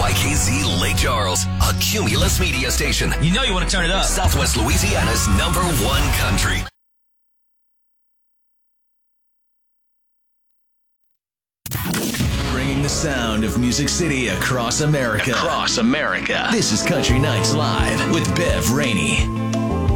YKZ Lake Charles, a Cumulus media station. You know you want to turn it up. Southwest Louisiana's #1 country. Bringing the sound of Music City across America. This is Country Nights Live with Bev Rainey.